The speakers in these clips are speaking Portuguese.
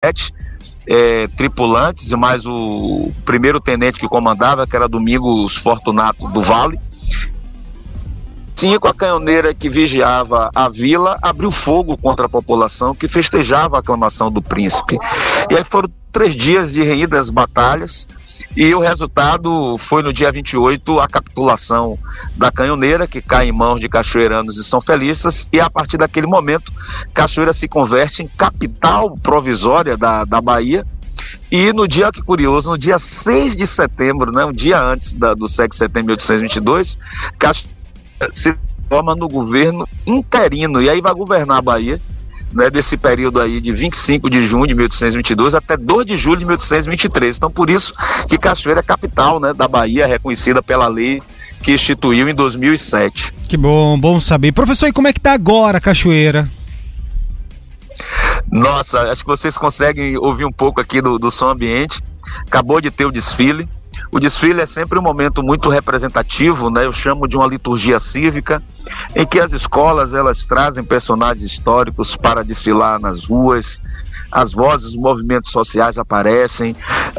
7 tripulantes, e mais o primeiro tenente que comandava, que era Domingos Fortunato do Vale. 5, a canhoneira que vigiava a vila abriu fogo contra a população que festejava a aclamação do príncipe. E aí foram 3 dias de renhidas batalhas, e o resultado foi no dia 28 a capitulação da canhoneira, que cai em mãos de cachoeiranos e são felices, e a partir daquele momento Cachoeira se converte em capital provisória da Bahia. E no dia, que curioso, no dia 6 de setembro, né, um dia antes do 7 de setembro de 1822, Cachoeira se forma no governo interino, e aí vai governar a Bahia, né, desse período aí de 25 de junho de 1822 até 2 de julho de 1823. Então, por isso que Cachoeira é capital, né, da Bahia, reconhecida pela lei que instituiu em 2007. Que bom saber. Professor, e como é que tá agora Cachoeira? Nossa, acho que vocês conseguem ouvir um pouco aqui do som ambiente. Acabou de ter o desfile. O desfile é sempre um momento muito representativo, né? Eu chamo de uma liturgia cívica, em que as escolas elas trazem personagens históricos para desfilar nas ruas, as vozes, os movimentos sociais aparecem,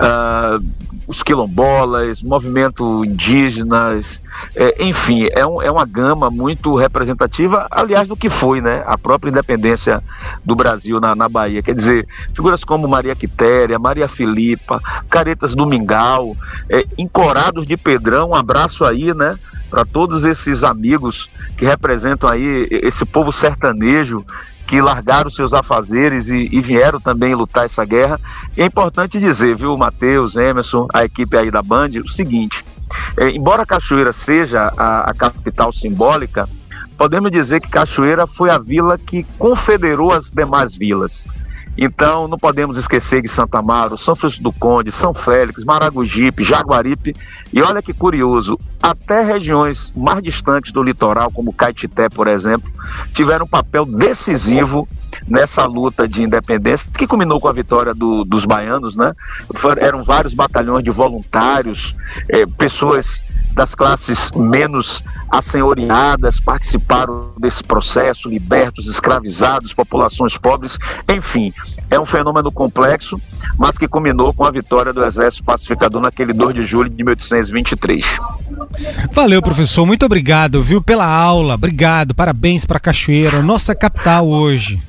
os quilombolas, movimento indígenas, enfim, é uma gama muito representativa, aliás, do que foi, né, a própria independência do Brasil na Bahia. Quer dizer, figuras como Maria Quitéria, Maria Filipa, Caretas do Mingau, Encorados de Pedrão, um abraço aí, né, para todos esses amigos que representam aí esse povo sertanejo, que largaram seus afazeres e vieram também lutar essa guerra. E é importante dizer, viu, Matheus, Emerson, a equipe aí da Band, o seguinte: embora Cachoeira seja a capital simbólica, podemos dizer que Cachoeira foi a vila que confederou as demais vilas. Então, não podemos esquecer de Santa Amaro, São Francisco do Conde, São Félix, Maragogipe, Jaguaripe, e olha que curioso, até regiões mais distantes do litoral, como Caetité, por exemplo, tiveram um papel decisivo nessa luta de independência, que culminou com a vitória dos baianos, né? Eram vários batalhões de voluntários, pessoas das classes menos assenhoreadas participaram desse processo, libertos, escravizados, populações pobres, enfim, é um fenômeno complexo, mas que culminou com a vitória do Exército Pacificador naquele 2 de julho de 1823. Valeu, professor, muito obrigado, viu, pela aula, obrigado, parabéns para Cachoeira, nossa capital hoje.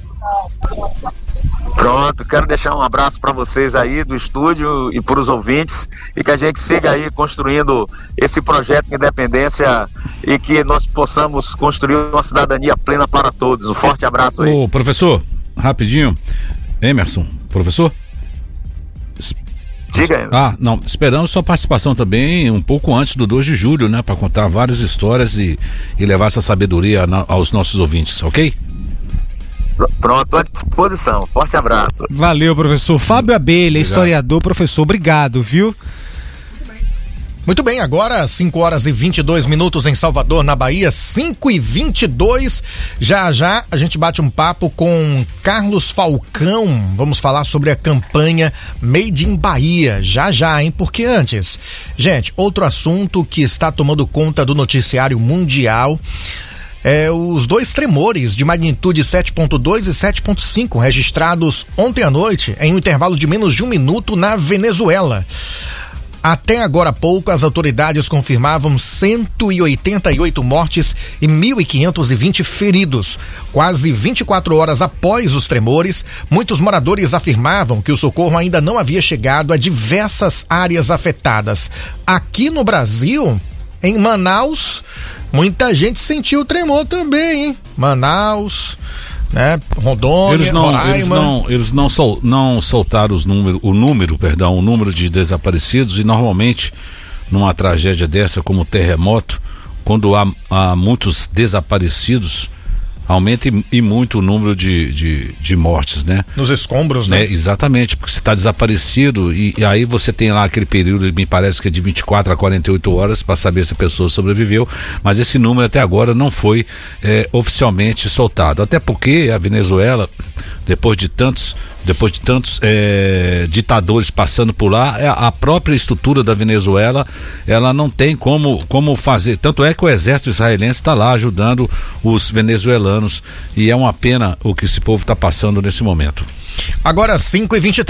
Pronto, quero deixar um abraço para vocês aí do estúdio e para os ouvintes, e que a gente siga aí construindo esse projeto de independência e que nós possamos construir uma cidadania plena para todos. Um forte abraço aí. Ô, professor, rapidinho, Emerson, professor? Diga aí. Não, esperamos sua participação também um pouco antes do 2 de julho, né, para contar várias histórias e levar essa sabedoria aos nossos ouvintes, ok? Pronto, à disposição. Forte abraço. Valeu, professor. Fábio Abelha, historiador, professor, obrigado, viu? Muito bem, agora 5 horas e 22 minutos em Salvador, na Bahia, 5h22. Já a gente bate um papo com Carlos Falcão. Vamos falar sobre a campanha Made in Bahia. Já, hein? Porque antes, gente, outro assunto que está tomando conta do noticiário mundial os 2 tremores de magnitude 7.2 e 7.5 registrados ontem à noite em um intervalo de menos de 1 minuto na Venezuela. Até agora há pouco, as autoridades confirmavam 188 mortes e 1.520 feridos. Quase 24 horas após os tremores, muitos moradores afirmavam que o socorro ainda não havia chegado a diversas áreas afetadas. Aqui no Brasil, em Manaus, muita gente sentiu o tremor também, hein? Manaus, né? Rondônia, Roraima. Eles não soltaram o número de desaparecidos, e normalmente numa tragédia dessa como terremoto, quando há muitos desaparecidos, aumenta e muito o número de mortes, né? Nos escombros, né? Exatamente, porque você está desaparecido e aí você tem lá aquele período, me parece que é de 24 a 48 horas para saber se a pessoa sobreviveu, mas esse número até agora não foi oficialmente soltado, até porque a Venezuela, depois de tantos ditadores passando por lá, a própria estrutura da Venezuela, ela não tem como fazer, tanto é que o exército israelense está lá ajudando os venezuelanos, e é uma pena o que esse povo está passando nesse momento. Agora 5h23.